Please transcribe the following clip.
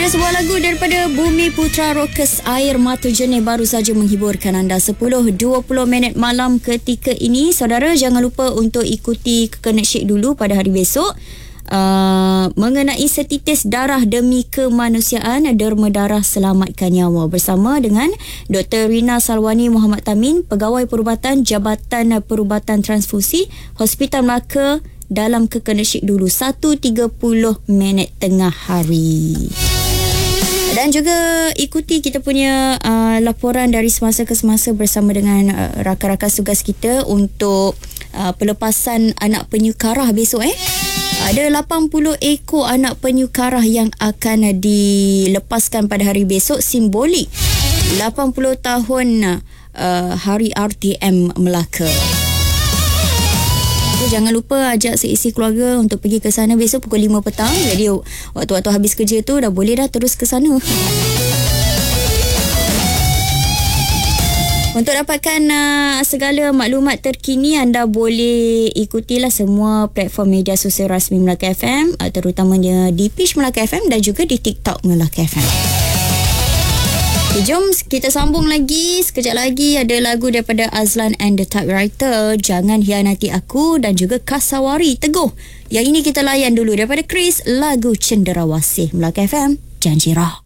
Sebuah lagu daripada Bumi Putra Rockers, Air Mata Jernih baru saja menghiburkan anda 10.20 minit malam ketika ini. Saudara, jangan lupa untuk ikuti Kekena Syek dulu pada hari besok. Mengenai setitis darah demi kemanusiaan, derma darah selamatkan nyawa, bersama dengan Dr. Rina Salwani Muhammad Tamin, Pegawai Perubatan Jabatan Perubatan Transfusi Hospital Melaka, dalam Kekena Syek dulu 1.30 minit tengah hari. Dan juga ikuti kita punya laporan dari semasa ke semasa bersama dengan rakan-rakan tugas kita untuk pelepasan anak penyu karah besok. Ada 80 ekor anak penyu karah yang akan dilepaskan pada hari besok, simbolik 80 tahun Hari RTM Melaka. Jangan lupa ajak seisi keluarga untuk pergi ke sana besok pukul 5 petang. Jadi waktu-waktu habis kerja tu dah boleh dah terus ke sana. Untuk dapatkan segala maklumat terkini, anda boleh ikutilah semua platform media sosial rasmi Melaka FM, terutamanya di page Melaka FM dan juga di TikTok Melaka FM. Okay, jom kita sambung lagi. Sekejap lagi ada lagu daripada Azlan and the Typewriter, Jangan Hianati Aku, dan juga Kasawari Teguh. Yang ini kita layan dulu daripada Chris, lagu Cenderawasih. Melaka FM, Janji Rah.